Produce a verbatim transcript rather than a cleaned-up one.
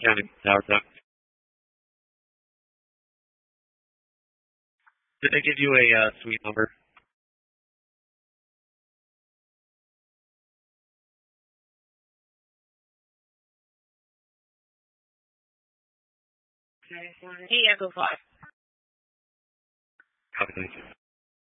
County, Tower Talk. Did they give you a uh, suite number? Hey, Echo five. Copy, thank you.